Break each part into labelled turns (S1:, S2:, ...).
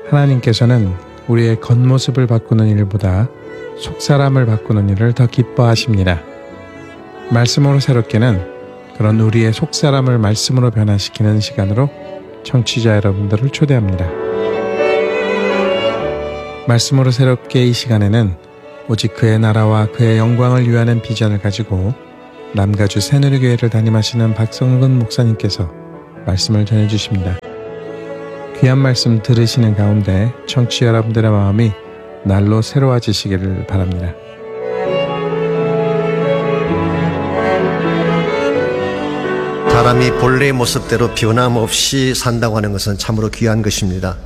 S1: 하나님께서는 우리의 겉모습을 바꾸는 일보다 속사람을 바꾸는 일을 더 기뻐하십니다. 말씀으로 새롭게는 그런 우리의 속사람을 말씀으로 변화시키는 시간으로 청취자 여러분들을 초대합니다. 말씀으로 새롭게 이 시간에는 오직 그의 나라와 그의 영광을 위하는 비전을 가지고 남가주 새누리교회를 담임하시는 박성근 목사님께서 말씀을 전해주십니다. 귀한 말씀 들으시는 가운데 청취자 여러분들의 마음이 날로 새로워지시기를 바랍니다.
S2: 사람이 본래의 모습대로 변함없이 산다고 하는 것은 참으로 귀한 것입니다.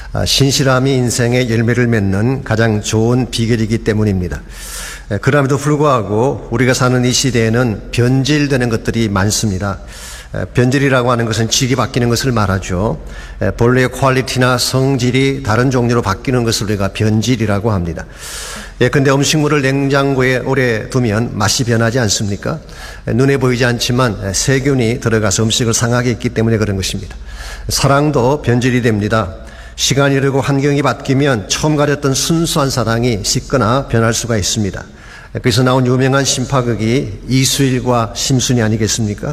S2: 신실함이 인생의 열매를 맺는 가장 좋은 비결이기 때문입니다. 그럼에도 불구하고 우리가 사는 이 시대에는 변질되는 것들이 많습니다. 변질이라고 하는 것은 질이 바뀌는 것을 말하죠. 본래의 퀄리티나 성질이 다른 종류로 바뀌는 것을 우리가 변질이라고 합니다. 근데 음식물을 냉장고에 오래 두면 맛이 변하지 않습니까? 눈에 보이지 않지만 세균이 들어가서 음식을 상하게 했기 때문에 그런 것입니다. 사랑도 변질이 됩니다. 시간이 흐르고 환경이 바뀌면 처음 가졌던 순수한 사랑이 식거나 변할 수가 있습니다. 그래서 나온 유명한 심파극이 이수일과 심순이 아니겠습니까?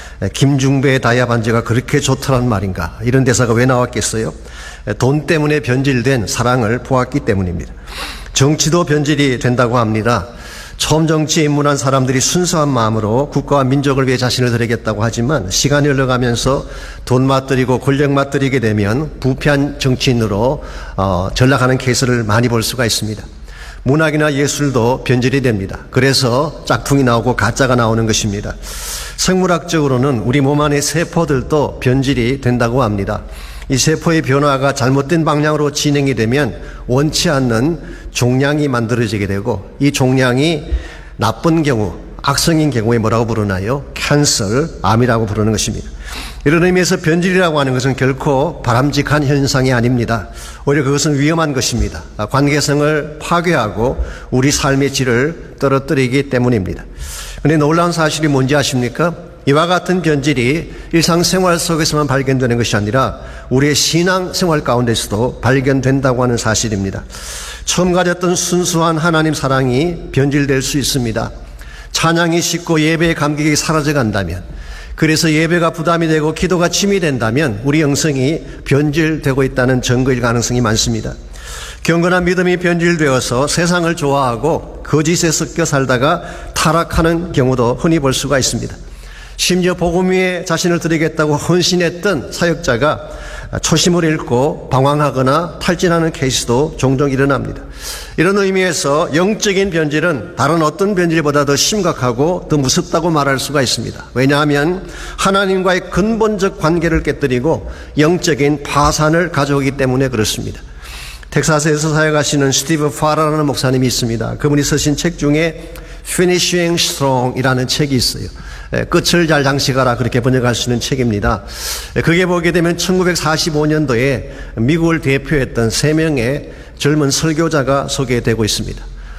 S2: 김중배의 다이아 반지가 그렇게 좋더란 말인가, 이런 대사가 왜 나왔겠어요? 돈 때문에 변질된 사랑을 보았기 때문입니다. 정치도 변질이 된다고 합니다. 처음 정치에 입문한 사람들이 순수한 마음으로 국가와 민족을 위해 자신을 드리겠다고 하지만 시간이 흘러가면서 돈 맛들이고 권력 맛들이게 되면 부패한 정치인으로 전락하는 케이스를 많이 볼 수가 있습니다. 문학이나 예술도 변질이 됩니다. 그래서 짝퉁이 나오고 가짜가 나오는 것입니다. 생물학적으로는 우리 몸 안의 세포들도 변질이 된다고 합니다. 이 세포의 변화가 잘못된 방향으로 진행이 되면 원치 않는 종양이 만들어지게 되고, 이 종양이 나쁜 경우, 악성인 경우에 뭐라고 부르나요? 캔서, 암이라고 부르는 것입니다. 이런 의미에서 변질이라고 하는 것은 결코 바람직한 현상이 아닙니다. 오히려 그것은 위험한 것입니다. 관계성을 파괴하고 우리 삶의 질을 떨어뜨리기 때문입니다. 그런데 놀라운 사실이 뭔지 아십니까? 이와 같은 변질이 일상생활 속에서만 발견되는 것이 아니라 우리의 신앙생활 가운데서도 발견된다고 하는 사실입니다. 처음 가졌던 순수한 하나님 사랑이 변질될 수 있습니다. 찬양이 식고 예배의 감격이 사라져간다면, 그래서 예배가 부담이 되고 기도가 짐이 된다면 우리 영성이 변질되고 있다는 증거일 가능성이 많습니다. 경건한 믿음이 변질되어서 세상을 좋아하고 거짓에 섞여 살다가 타락하는 경우도 흔히 볼 수가 있습니다. 심지어 복음 위에 자신을 드리겠다고 헌신했던 사역자가 초심을 잃고 방황하거나 탈진하는 케이스도 종종 일어납니다. 이런 의미에서 영적인 변질은 다른 어떤 변질보다 더 심각하고 더 무섭다고 말할 수가 있습니다. 왜냐하면 하나님과의 근본적 관계를 깨뜨리고 영적인 파산을 가져오기 때문에 그렇습니다. 텍사스에서 사역하시는 스티브 파라라는 목사님이 있습니다. 그분이 쓰신 책 중에 Finishing Strong이라는 책이 있어요. 끝을 잘 장식하라, 그렇게 번역할 수 있는 책입니다. 그게 보게 되면 1945년도에 미국을 대표했던 3명의 젊은 설교자가 소개되고 있습니다.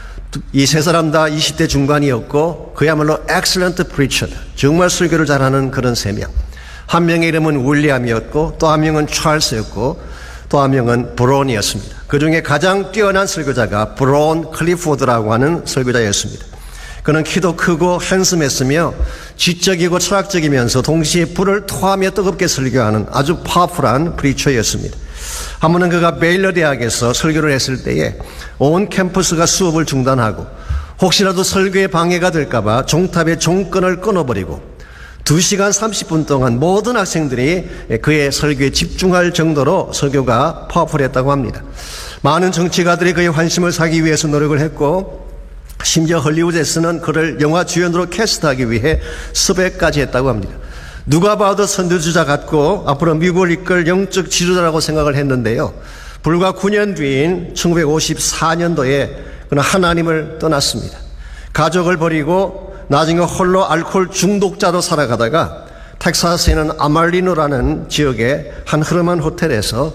S2: 이 세 사람 다 20대 중반이었고 그야말로 excellent preacher, 정말 설교를 잘하는 그런 3명. 한 명의 이름은 윌리엄이었고 또 한 명은 찰스였고 또 한 명은 브론이었습니다. 그 중에 가장 뛰어난 설교자가 브론 클리포드라고 하는 설교자였습니다. 그는 키도 크고 핸섬했으며 지적이고 철학적이면서 동시에 불을 토하며 뜨겁게 설교하는 아주 파워풀한 프리처였습니다. 한 번은 그가 베일러 대학에서 설교를 했을 때에 온 캠퍼스가 수업을 중단하고 혹시라도 설교에 방해가 될까봐 종탑의 종끈을 끊어버리고 2시간 30분 동안 모든 학생들이 그의 설교에 집중할 정도로 설교가 파워풀했다고 합니다. 많은 정치가들이 그의 관심을 사기 위해서 노력을 했고 심지어 헐리우드에서는 그를 영화 주연으로 캐스트하기 위해 섭외까지 했다고 합니다. 누가 봐도 선두주자 같고 앞으로 미국을 이끌 영적 지도자라고 생각을 했는데요. 불과 9년 뒤인 1954년도에 그는 하나님을 떠났습니다. 가족을 버리고 나중에 홀로 알코올 중독자로 살아가다가 텍사스에 있는 아말리노라는 지역의 한 흐름한 호텔에서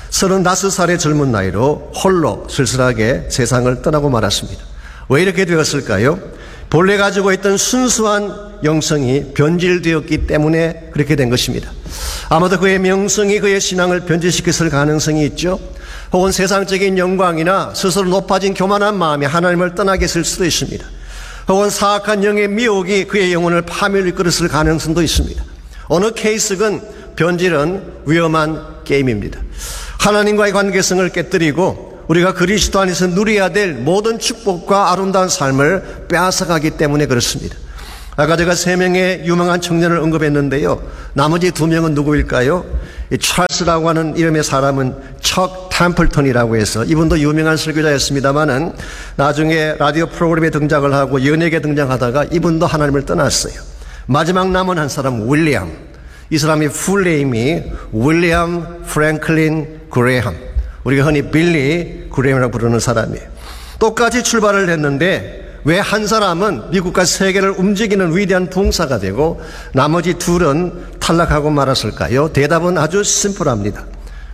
S2: 35살의 젊은 나이로 홀로 쓸쓸하게 세상을 떠나고 말았습니다. 왜 이렇게 되었을까요? 본래 가지고 있던 순수한 영성이 변질되었기 때문에 그렇게 된 것입니다. 아마도 그의 명성이 그의 신앙을 변질시켰을 가능성이 있죠. 혹은 세상적인 영광이나 스스로 높아진 교만한 마음이 하나님을 떠나게 했을 수도 있습니다. 혹은 사악한 영의 미혹이 그의 영혼을 파멸로 이끌었을 가능성도 있습니다. 어느 케이스건 변질은 위험한 게임입니다. 하나님과의 관계성을 깨뜨리고 우리가 그리스도 안에서 누려야 될 모든 축복과 아름다운 삶을 빼앗아가기 때문에 그렇습니다. 아까 제가 3명의 유명한 청년을 언급했는데요. 나머지 2명은 누구일까요? 이 찰스라고 하는 이름의 사람은 척 템플턴이라고 해서 이분도 유명한 설교자였습니다마는 나중에 라디오 프로그램에 등장을 하고 연예계에 등장하다가 이분도 하나님을 떠났어요. 마지막 남은 한 사람 윌리엄. 이 사람의 풀네임이 윌리엄 프랭클린 그레이엄. 우리가 흔히 빌리 그레이엄이라고 부르는 사람이에요. 똑같이 출발을 했는데 왜 한 사람은 미국과 세계를 움직이는 위대한 부흥사가 되고 나머지 둘은 탈락하고 말았을까요? 대답은 아주 심플합니다.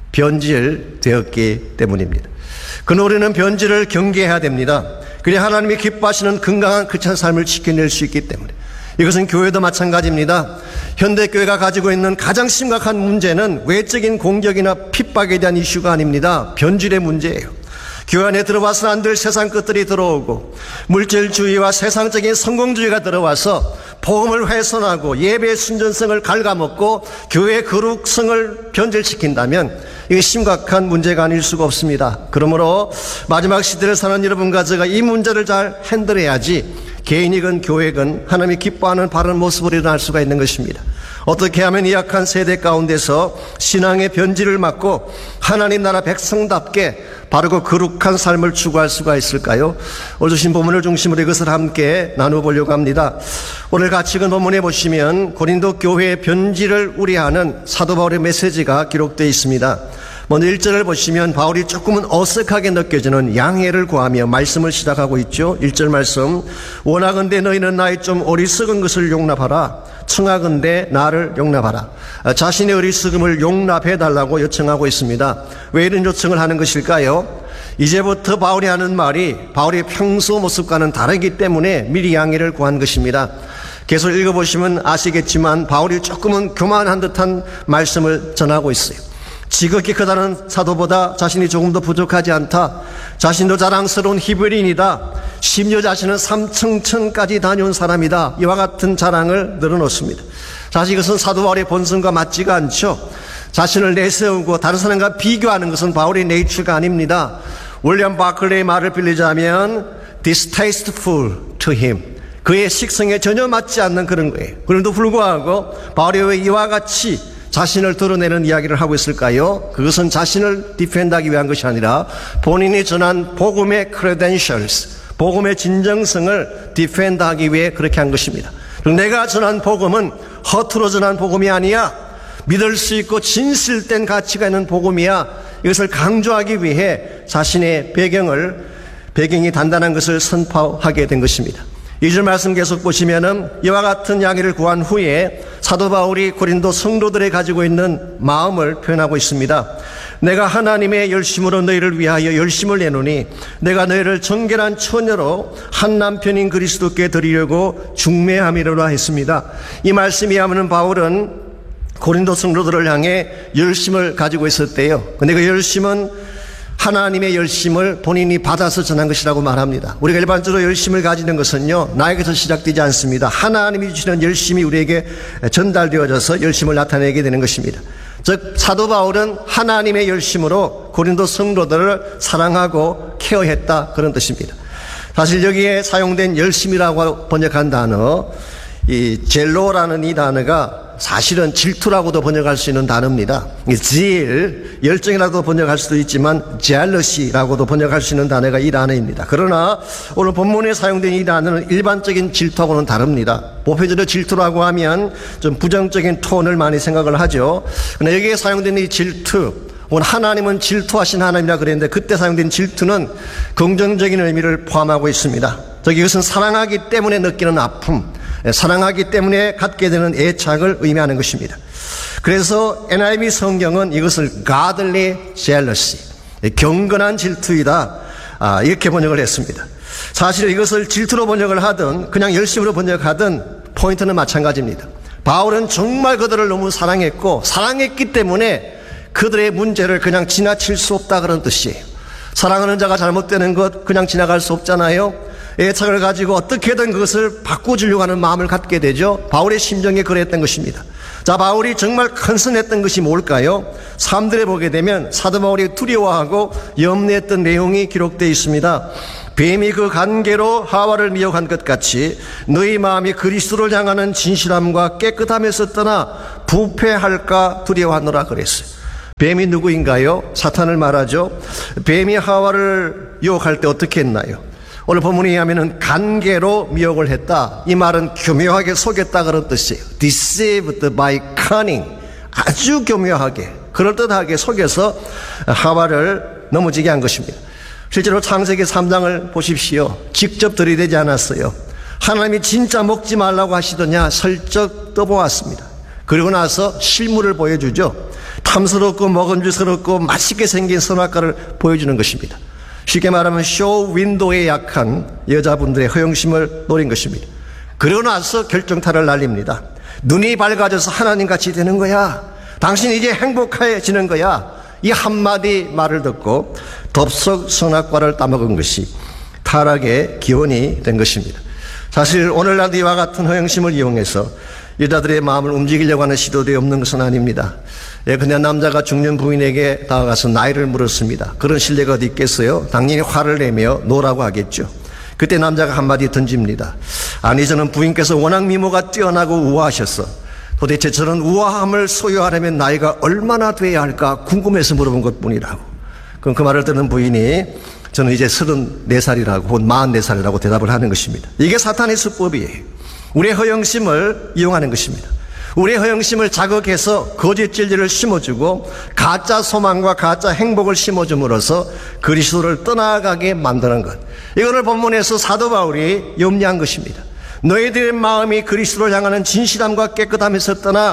S2: 변질되었기 때문입니다. 그는 우리는 변질을 경계해야 됩니다. 그래야 하나님이 기뻐하시는 건강한 크리스찬 삶을 지켜낼 수 있기 때문에. 이것은 교회도 마찬가지입니다. 현대교회가 가지고 있는 가장 심각한 문제는 외적인 공격이나 핍박에 대한 이슈가 아닙니다. 변질의 문제예요. 교회 안에 들어와서는 안 될 세상 것들이 들어오고 물질주의와 세상적인 성공주의가 들어와서 복음을 훼손하고 예배의 순전성을 갉아먹고 교회의 거룩성을 변질시킨다면 이게 심각한 문제가 아닐 수가 없습니다. 그러므로 마지막 시대를 사는 여러분과 제가 이 문제를 잘 핸들해야지 개인이건 교회건 하나님이 기뻐하는 바른 모습으로 일어날 수가 있는 것입니다. 어떻게 하면 이 약한 세대 가운데서 신앙의 변질을 막고 하나님 나라 백성답게 바르고 거룩한 삶을 추구할 수가 있을까요? 오늘 주신 본문을 중심으로 이것을 함께 나눠보려고 합니다. 오늘 같이 읽은 본문에 보시면 고린도 교회의 변질을 우려하는 사도 바울의 메시지가 기록되어 있습니다. 먼저 1절을 보시면 바울이 조금은 어색하게 느껴지는 양해를 구하며 말씀을 시작하고 있죠. 1절 말씀, 원하건대 너희는 나의 좀 어리석은 것을 용납하라. 청하건대 나를 용납하라. 자신의 어리석음을 용납해달라고 요청하고 있습니다. 왜 이런 요청을 하는 것일까요? 이제부터 바울이 하는 말이 바울의 평소 모습과는 다르기 때문에 미리 양해를 구한 것입니다. 계속 읽어보시면 아시겠지만 바울이 조금은 교만한 듯한 말씀을 전하고 있어요. 지극히 크다는 사도보다 자신이 조금 더 부족하지 않다. 자신도 자랑스러운 히브리인이다. 심지어 자신은 3청천까지 다녀온 사람이다. 이와 같은 자랑을 늘어놓습니다. 사실 이것은 사도 바울의 본성과 맞지가 않죠. 자신을 내세우고 다른 사람과 비교하는 것은 바울의 네이처가 아닙니다. 윌리엄 바클레의 말을 빌리자면 distasteful to him. 그의 식성에 전혀 맞지 않는 그런 거예요. 그런데도 불구하고 바울이 왜 이와 같이 자신을 드러내는 이야기를 하고 있을까요? 그것은 자신을 디펜드하기 위한 것이 아니라 본인이 전한 복음의 credentials, 복음의 진정성을 디펜드하기 위해 그렇게 한 것입니다. 내가 전한 복음은 허투루 전한 복음이 아니야. 믿을 수 있고 진실된 가치가 있는 복음이야. 이것을 강조하기 위해 자신의 배경이 단단한 것을 선포하게 된 것입니다. 2절 말씀 계속 보시면은 이와 같은 양해를 구한 후에 사도 바울이 고린도 성도들이 가지고 있는 마음을 표현하고 있습니다. 내가 하나님의 열심으로 너희를 위하여 열심을 내노니 내가 너희를 정결한 처녀로 한 남편인 그리스도께 드리려고 중매함이로라 했습니다. 이 말씀이 하면 바울은 고린도 성도들을 향해 열심을 가지고 있었대요. 근데 그 열심은 하나님의 열심을 본인이 받아서 전한 것이라고 말합니다. 우리가 일반적으로 열심을 가지는 것은요, 나에게서 시작되지 않습니다. 하나님이 주시는 열심이 우리에게 전달되어져서 열심을 나타내게 되는 것입니다. 즉 사도 바울은 하나님의 열심으로 고린도 성도들을 사랑하고 케어했다, 그런 뜻입니다. 사실 여기에 사용된 열심이라고 번역한 단어, 이 젤로라는 이 단어가 사실은 질투라고도 번역할 수 있는 단어입니다. zeal, 열정이라고 번역할 수도 있지만 jealousy라고도 번역할 수 있는 단어가 이 단어입니다. 그러나 오늘 본문에 사용된 이 단어는 일반적인 질투하고는 다릅니다. 보편적으로 질투라고 하면 좀 부정적인 톤을 많이 생각을 하죠. 그러나 여기에 사용된 이 질투, 오늘 하나님은 질투하신 하나님이라 그랬는데 그때 사용된 질투는 긍정적인 의미를 포함하고 있습니다. 이것은 사랑하기 때문에 느끼는 아픔, 사랑하기 때문에 갖게 되는 애착을 의미하는 것입니다. 그래서 NIV 성경은 이것을 godly jealousy, 경건한 질투이다, 이렇게 번역을 했습니다. 사실 이것을 질투로 번역을 하든 그냥 열심으로 번역하든 포인트는 마찬가지입니다. 바울은 정말 그들을 너무 사랑했고 사랑했기 때문에 그들의 문제를 그냥 지나칠 수 없다 그런 뜻이에요. 사랑하는 자가 잘못되는 것 그냥 지나갈 수 없잖아요. 애착을 가지고 어떻게든 그것을 바꿔주려고 하는 마음을 갖게 되죠. 바울의 심정이 그랬던 것입니다. 자, 바울이 정말 큰선했던 것이 뭘까요? 3절에 보게 되면 사도 바울이 두려워하고 염려했던 내용이 기록되어 있습니다. 뱀이 그 간계로 하와를 미혹한 것 같이 너희 마음이 그리스도를 향하는 진실함과 깨끗함에서 떠나 부패할까 두려워하노라 그랬어요. 뱀이 누구인가요? 사탄을 말하죠. 뱀이 하와를 유혹할 때 어떻게 했나요? 오늘 본문에 의하면 간계로 미혹을 했다. 이 말은 교묘하게 속였다 그런 뜻이에요. Deceived by cunning. 아주 교묘하게 그럴듯하게 속여서 하와를 넘어지게 한 것입니다. 실제로 창세기 3장을 보십시오. 직접 들이대지 않았어요. 하나님이 진짜 먹지 말라고 하시더냐 슬쩍 떠보았습니다. 그리고 나서 실물을 보여주죠. 탐스럽고 먹음직스럽고 맛있게 생긴 선악과를 보여주는 것입니다. 쉽게 말하면 쇼 윈도우에 약한 여자분들의 허영심을 노린 것입니다. 그러고 나서 결정타를 날립니다. 눈이 밝아져서 하나님같이 되는 거야. 당신 이제 행복해지는 거야. 이 한마디 말을 듣고 덥석 선악과를 따먹은 것이 타락의 기원이 된 것입니다. 사실 오늘날 이와 같은 허영심을 이용해서 여자들의 마음을 움직이려고 하는 시도들이 없는 것은 아닙니다. 그냥 남자가 중년 부인에게 다가가서 나이를 물었습니다. 그런 신뢰가 어디 있겠어요? 당연히 화를 내며 노라고 하겠죠. 그때 남자가 한마디 던집니다. 아니 저는 부인께서 워낙 미모가 뛰어나고 우아하셔서 도대체 저런 우아함을 소유하려면 나이가 얼마나 돼야 할까 궁금해서 물어본 것뿐이라고. 그럼 그 말을 듣는 부인이 저는 이제 34살이라고 혹은 44살이라고 대답을 하는 것입니다. 이게 사탄의 수법이에요. 우리의 허영심을 이용하는 것입니다. 우리의 허영심을 자극해서 거짓 진리를 심어주고 가짜 소망과 가짜 행복을 심어줌으로써 그리스도를 떠나가게 만드는 것. 이거를 본문에서 사도 바울이 염려한 것입니다. 너희들의 마음이 그리스도를 향하는 진실함과 깨끗함에서 떠나